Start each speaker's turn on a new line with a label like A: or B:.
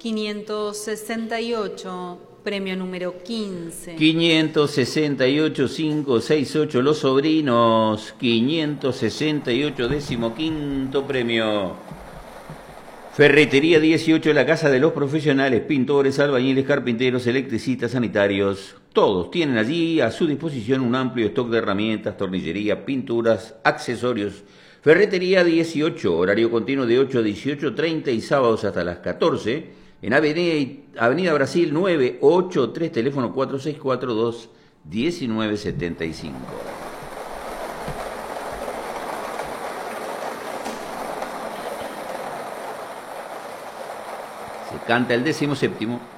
A: 568, premio número 15.
B: 568, 568, los sobrinos. 568, 15º premio. Ferretería 18, la casa de los profesionales, pintores, albañiles, carpinteros, electricistas, sanitarios. Todos tienen allí a su disposición un amplio stock de herramientas, tornillería, pinturas, accesorios. Ferretería 18, horario continuo de 8 a 18:30 y sábados hasta las 14, en Avenida Brasil 983, teléfono 4642-1975. Se canta el 17º.